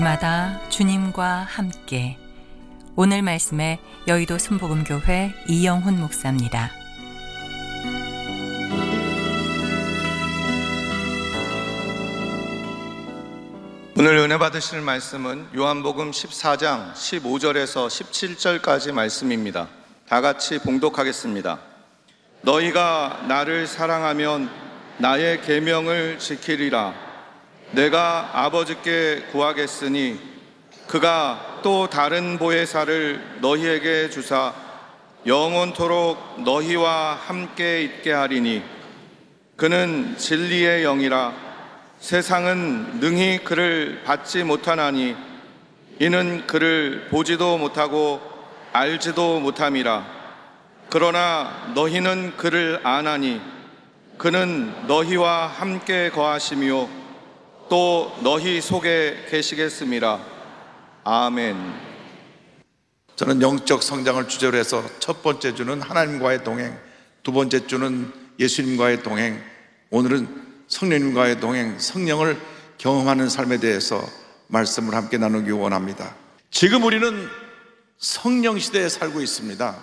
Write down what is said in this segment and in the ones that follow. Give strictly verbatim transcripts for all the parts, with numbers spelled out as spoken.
마다 주님과 함께. 오늘 말씀에 여의도 순복음교회 이영훈 목사입니다. 오늘 은혜 받으실 말씀은 요한복음 십사 장 십오 절에서 십칠 절까지 말씀입니다. 다 같이 봉독하겠습니다. 너희가 나를 사랑하면 나의 계명을 지키리라. 내가 아버지께 구하겠으니 그가 또 다른 보혜사를 너희에게 주사 영원토록 너희와 함께 있게 하리니 그는 진리의 영이라. 세상은 능히 그를 받지 못하나니 이는 그를 보지도 못하고 알지도 못함이라. 그러나 너희는 그를 아나니 그는 너희와 함께 거하시며 또 너희 속에 계시겠음이라. 아멘. 저는 영적 성장을 주제로 해서 첫 번째 주는 하나님과의 동행, 두 번째 주는 예수님과의 동행, 오늘은 성령님과의 동행, 성령을 경험하는 삶에 대해서 말씀을 함께 나누기 원합니다. 지금 우리는 성령 시대에 살고 있습니다.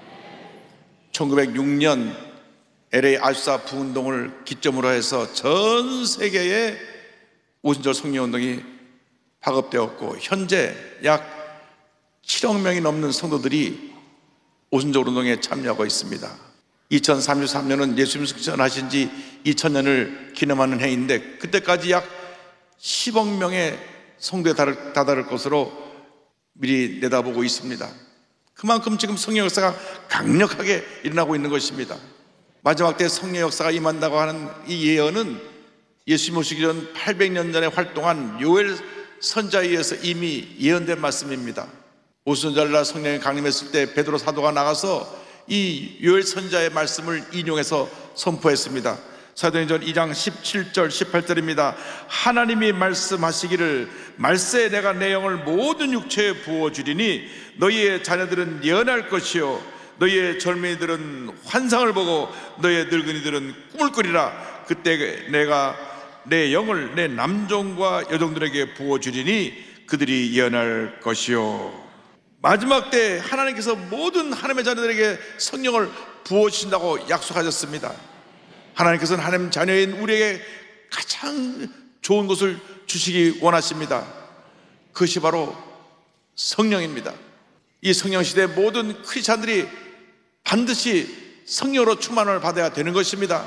천구백육 년 엘에이 아수사 부운동을 기점으로 해서 전 세계에 오순절 성령운동이 파급되었고 현재 약 칠억 명이 넘는 성도들이 오순절 운동에 참여하고 있습니다. 이천삼십삼 년은 예수님 승천하신 지 이천 년을 기념하는 해인데 그때까지 약 십억 명의 성도에 다다를 것으로 미리 내다보고 있습니다. 그만큼 지금 성령 역사가 강력하게 일어나고 있는 것입니다. 마지막 때 성령 역사가 임한다고 하는 이 예언은 예수님 오시기 전 팔백 년 전에 활동한 요엘 선자에 의해서 이미 예언된 말씀입니다. 오순절날 성령이 강림했을 때 베드로 사도가 나가서 이 요엘 선자의 말씀을 인용해서 선포했습니다. 사도행전 이 장 십칠 절 십팔 절입니다. 하나님이 말씀하시기를 말세에 내가 내 영을 모든 육체에 부어주리니 너희의 자녀들은 예언할 것이요 너희의 젊은이들은 환상을 보고 너희의 늙은이들은 꿈을 꾸리라. 그때 내가 내 영을 내 남종과 여종들에게 부어주리니 그들이 예언할 것이요. 마지막 때 하나님께서 모든 하나님의 자녀들에게 성령을 부어주신다고 약속하셨습니다. 하나님께서는 하나님 자녀인 우리에게 가장 좋은 것을 주시기 원하십니다. 그것이 바로 성령입니다. 이 성령 시대의 모든 크리스찬들이 반드시 성령으로 충만을 받아야 되는 것입니다.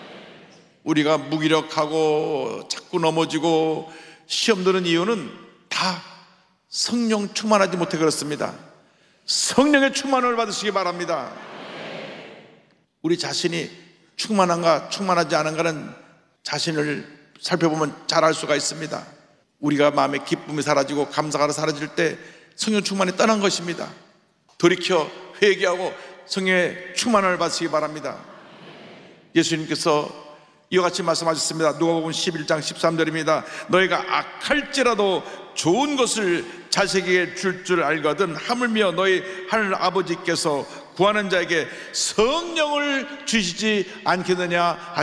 우리가 무기력하고 자꾸 넘어지고 시험 드는 이유는 다 성령 충만하지 못해 그렇습니다. 성령의 충만을 받으시기 바랍니다. 우리 자신이 충만한가 충만하지 않은가는 자신을 살펴보면 잘 알 수가 있습니다. 우리가 마음에 기쁨이 사라지고 감사가 사라질 때 성령 충만이 떠난 것입니다. 돌이켜 회개하고 성령의 충만을 받으시기 바랍니다. 예수님께서 이와 같이 말씀하셨습니다. 누가복음 십일 장 십삼 절입니다. 너희가 악할지라도 좋은 것을 자식에게 줄 줄 알거든 하물며 너희 하늘 아버지께서 구하는 자에게 성령을 주시지 않겠느냐